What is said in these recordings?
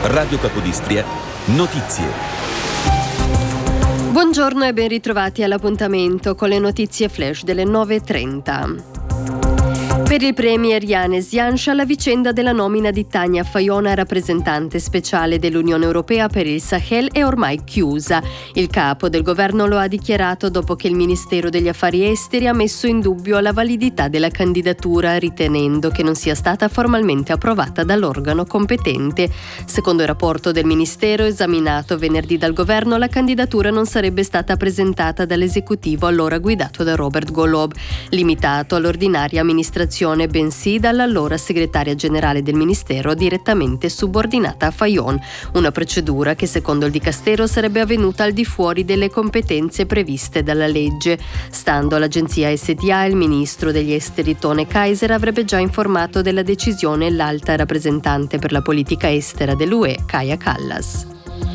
Radio Capodistria, notizie. Buongiorno e ben ritrovati all'appuntamento con le notizie flash delle 9:30. Per il premier Janez Janša la vicenda della nomina di Tanja Fajon a rappresentante speciale dell'Unione Europea per il Sahel è ormai chiusa. Il capo del governo lo ha dichiarato dopo che il Ministero degli Affari Esteri ha messo in dubbio la validità della candidatura, ritenendo che non sia stata formalmente approvata dall'organo competente. Secondo il rapporto del Ministero esaminato venerdì dal governo, la candidatura non sarebbe stata presentata dall'esecutivo allora guidato da Robert Golob, limitato all'ordinaria amministrazione, bensì dall'allora segretaria generale del Ministero direttamente subordinata a Fajon, una procedura che secondo il Dicastero sarebbe avvenuta al di fuori delle competenze previste dalla legge. Stando all'agenzia SDA, il ministro degli esteri Tone Kaiser avrebbe già informato della decisione l'alta rappresentante per la politica estera dell'UE, Kaja Kallas.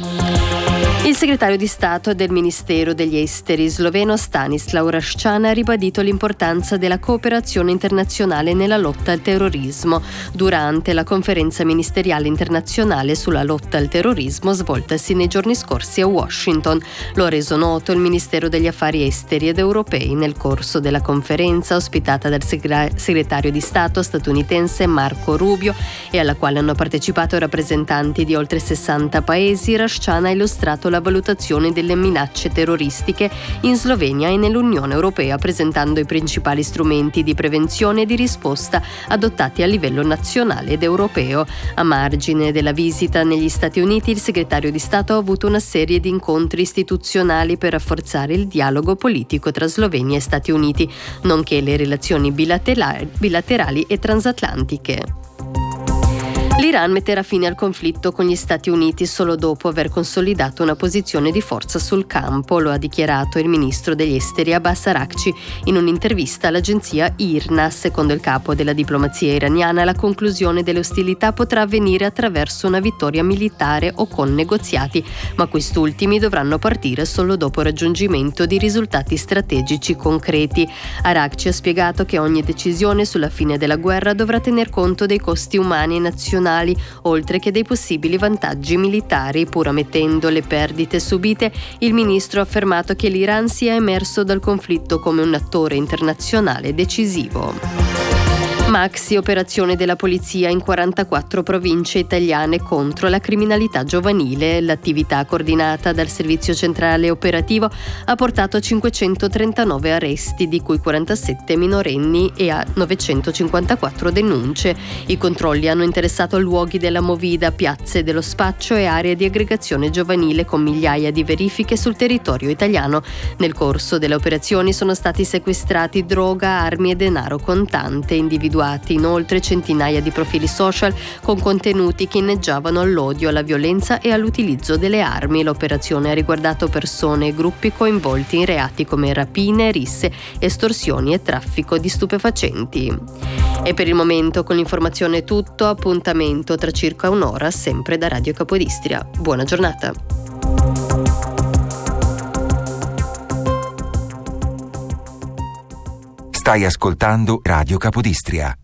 Il segretario di Stato del Ministero degli Esteri sloveno Stanislav Raščan ha ribadito l'importanza della cooperazione internazionale nella lotta al terrorismo durante la conferenza ministeriale internazionale sulla lotta al terrorismo svoltasi nei giorni scorsi a Washington. Lo ha reso noto il Ministero degli Affari Esteri ed Europei nel corso della conferenza ospitata dal segretario di Stato statunitense Marco Rubio e alla quale hanno partecipato rappresentanti di oltre 60 paesi. Raščan ha illustrato la valutazione delle minacce terroristiche in Slovenia e nell'Unione Europea, presentando i principali strumenti di prevenzione e di risposta adottati a livello nazionale ed europeo. A margine della visita negli Stati Uniti, il segretario di Stato ha avuto una serie di incontri istituzionali per rafforzare il dialogo politico tra Slovenia e Stati Uniti, nonché le relazioni bilaterali e transatlantiche. L'Iran metterà fine al conflitto con gli Stati Uniti solo dopo aver consolidato una posizione di forza sul campo, lo ha dichiarato il ministro degli esteri Abbas Araghchi in un'intervista all'agenzia IRNA. Secondo il capo della diplomazia iraniana, la conclusione delle ostilità potrà avvenire attraverso una vittoria militare o con negoziati, ma quest'ultimi dovranno partire solo dopo il raggiungimento di risultati strategici concreti. Araghchi ha spiegato che ogni decisione sulla fine della guerra dovrà tener conto dei costi umani e nazionali, oltre che dei possibili vantaggi militari. Pur ammettendo le perdite subite, il ministro ha affermato che l'Iran sia emerso dal conflitto come un attore internazionale decisivo. Maxi operazione della polizia in 44 province italiane contro la criminalità giovanile. L'attività coordinata dal Servizio Centrale Operativo ha portato a 539 arresti, di cui 47 minorenni, e a 954 denunce. I controlli hanno interessato luoghi della movida, piazze dello spaccio e aree di aggregazione giovanile, con migliaia di verifiche sul territorio italiano. Nel corso delle operazioni sono stati sequestrati droga, armi e denaro contante, individuati inoltre centinaia di profili social con contenuti che inneggiavano all'odio, alla violenza e all'utilizzo delle armi. L'operazione ha riguardato persone e gruppi coinvolti in reati come rapine, risse, estorsioni e traffico di stupefacenti. E per il momento con l'informazione è tutto. Appuntamento tra circa un'ora sempre da Radio Capodistria. Buona giornata. Stai ascoltando Radio Capodistria.